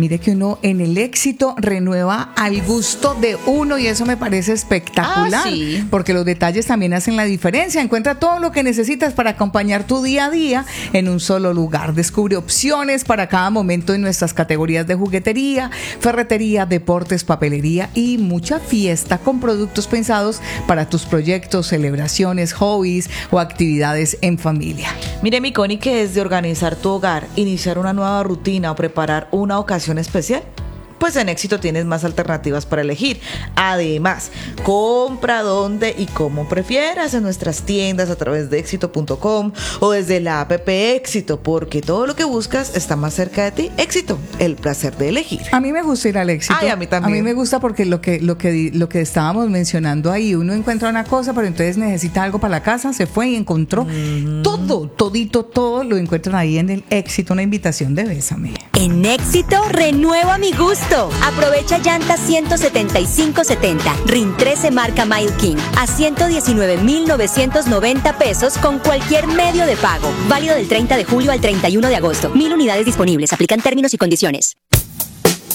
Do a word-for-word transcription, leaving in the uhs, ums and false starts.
Mire que uno en el Éxito renueva al gusto de uno y eso me parece espectacular. Ah, sí. Porque los detalles también hacen la diferencia. Encuentra todo lo que necesitas para acompañar tu día a día en un solo lugar. Descubre opciones para cada momento en nuestras categorías de juguetería, ferretería, deportes, papelería y mucha fiesta con productos pensados para tus proyectos, celebraciones, hobbies o actividades en familia. Mire, mi Connie, que es de organizar tu hogar, iniciar una nueva rutina o preparar una ocasión especial. Pues en Éxito tienes más alternativas para elegir. Además, compra donde y como prefieras en nuestras tiendas a través de éxito punto com o desde la app Éxito, porque todo lo que buscas está más cerca de ti. Éxito, el placer de elegir. A mí me gusta ir al Éxito. Ay, a mí también. A mí me gusta porque lo que, lo que, lo que estábamos mencionando ahí, uno encuentra una cosa, pero entonces necesita algo para la casa, se fue y encontró mm. todo, todito, todo lo encuentran ahí en el Éxito, una invitación de Bésame. En Éxito, renueva mi gusto. Aprovecha llantas ciento setenta y cinco setenta, R I N trece marca Mile King a ciento diecinueve mil novecientos noventa pesos con cualquier medio de pago. Válido del treinta de julio al treinta y uno de agosto. Mil unidades disponibles. Aplican términos y condiciones.